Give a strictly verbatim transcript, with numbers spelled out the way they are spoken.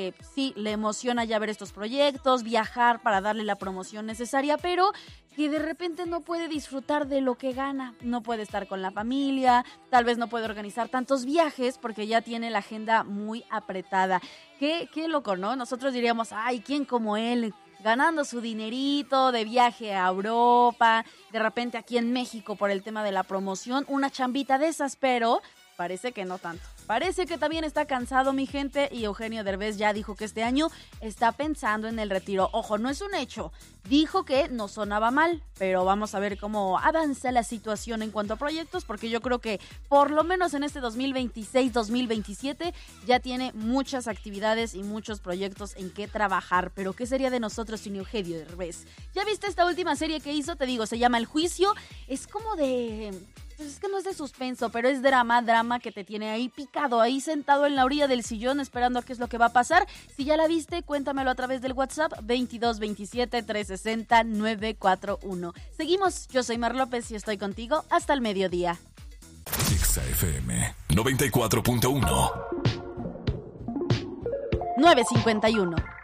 que sí, le emociona ya ver estos proyectos, viajar para darle la promoción necesaria, pero que de repente no puede disfrutar de lo que gana, no puede estar con la familia, tal vez no puede organizar tantos viajes porque ya tiene la agenda muy apretada. Qué, qué loco, ¿no? Nosotros diríamos, ay, ¿quién como él? Ganando su dinerito de viaje a Europa, de repente aquí en México por el tema de la promoción, una chambita de esas, pero parece que no tanto. Parece que también está cansado, mi gente, y Eugenio Derbez ya dijo que este año está pensando en el retiro. Ojo, no es un hecho. Dijo que no sonaba mal, pero vamos a ver cómo avanza la situación en cuanto a proyectos, porque yo creo que por lo menos en este dos mil veintiséis dos mil veintisiete ya tiene muchas actividades y muchos proyectos en que trabajar. Pero ¿qué sería de nosotros sin Eugenio Derbez? ¿Ya viste esta última serie que hizo? Te digo, se llama El Juicio. Es como de... Pues es que no es de suspenso, pero es drama, drama que te tiene ahí picado, ahí sentado en la orilla del sillón esperando a qué es lo que va a pasar. Si ya la viste, cuéntamelo a través del WhatsApp veintidós veintisiete trescientos sesenta nueve cuatro uno. Seguimos, yo soy Mar López y estoy contigo hasta el mediodía. Exa F M noventa y cuatro punto uno. nueve cincuenta y uno.